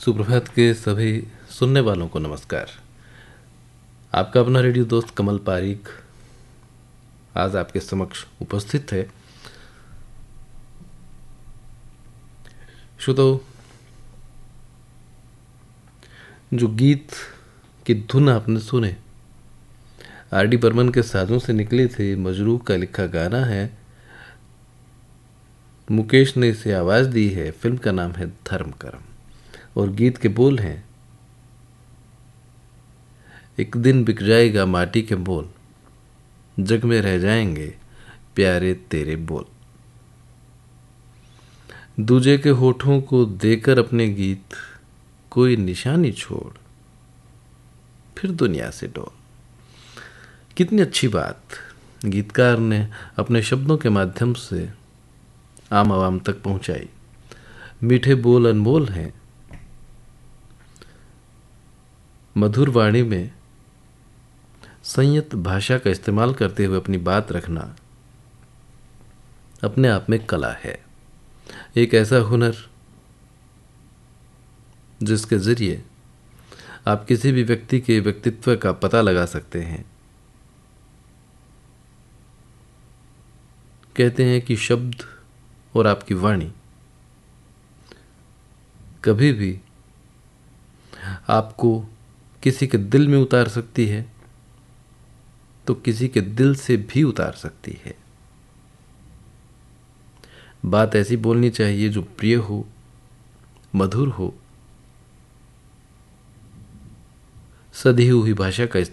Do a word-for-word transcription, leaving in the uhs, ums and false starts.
सुप्रभात के सभी सुनने वालों को नमस्कार। आपका अपना रेडियो दोस्त कमल पारीक आज आपके समक्ष उपस्थित है। श्रोताओ, जो गीत की धुन आपने सुने आर डी बर्मन के साजों से निकले थे, मजरूह का लिखा गाना है। मुकेश ने इसे आवाज़ दी है। फिल्म का नाम है धर्म कर्म और गीत के बोल हैं, एक दिन बिक जाएगा माटी के बोल, जग में रह जाएंगे प्यारे तेरे बोल। दूजे के होठों को देकर अपने गीत, कोई निशानी छोड़ फिर दुनिया से डोल। कितनी अच्छी बात गीतकार ने अपने शब्दों के माध्यम से आम आवाम तक पहुंचाई। मीठे बोल अनमोल हैं, मधुर वाणी में संयत भाषा का इस्तेमाल करते हुए अपनी बात रखना अपने आप में कला है। एक ऐसा हुनर जिसके जरिए आप किसी भी व्यक्ति के व्यक्तित्व का पता लगा सकते हैं। कहते हैं कि शब्द और आपकी वाणी कभी भी आपको किसी के दिल में उतार सकती है तो किसी के दिल से भी उतार सकती है। बात ऐसी बोलनी चाहिए जो प्रिय हो, मधुर हो, सधी हुई भाषा का